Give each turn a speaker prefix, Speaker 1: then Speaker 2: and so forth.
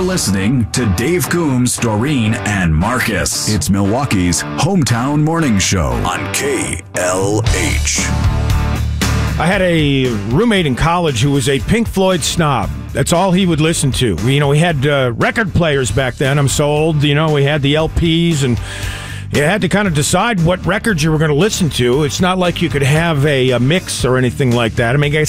Speaker 1: You're listening to Dave Coombs, Doreen, and Marcus. It's Milwaukee's hometown morning show on KLH.
Speaker 2: I had a roommate in college who was a Pink Floyd snob. That's all he would listen to. We had record players back then. I'm so old. We had the LPs, and you had to kind of decide what records you were going to listen to. It's not like you could have a mix or anything like that. I mean,